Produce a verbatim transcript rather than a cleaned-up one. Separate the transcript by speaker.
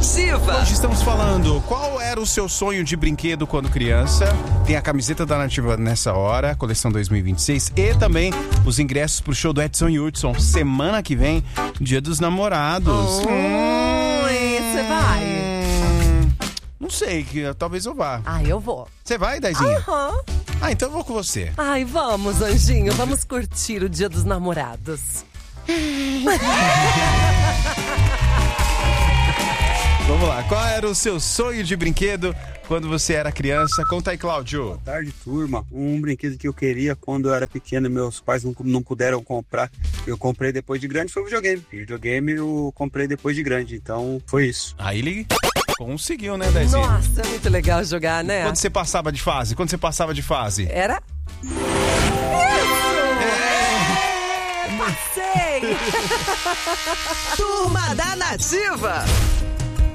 Speaker 1: Nativa.
Speaker 2: Hoje estamos falando, qual era o seu sonho de brinquedo quando criança? Tem a camiseta da Nativa nessa hora, coleção dois mil e vinte e seis, e também os ingressos pro show do Edson Hudson, semana que vem, Dia dos Namorados.
Speaker 1: Oh, hum, você vai?
Speaker 2: Não sei, que talvez eu vá.
Speaker 1: Ah, eu vou.
Speaker 2: Você vai, Daizinha?
Speaker 1: Aham.
Speaker 2: Ah, então eu vou com você.
Speaker 1: Ai, vamos, anjinho. Vamos curtir o Dia dos Namorados.
Speaker 2: Vamos lá, qual era o seu sonho de brinquedo quando você era criança? Conta aí, Cláudio.
Speaker 3: Boa tarde, turma. Um brinquedo que eu queria quando eu era pequeno, meus pais não, não puderam comprar, eu comprei depois de grande, foi o videogame. O videogame eu comprei depois de grande, então foi isso.
Speaker 2: Aí ele conseguiu, né, Daizinha?
Speaker 1: Nossa, é muito legal jogar, né?
Speaker 2: Quando você passava de fase? Quando você passava de fase?
Speaker 1: Era... Passei!
Speaker 4: Turma da Nativa.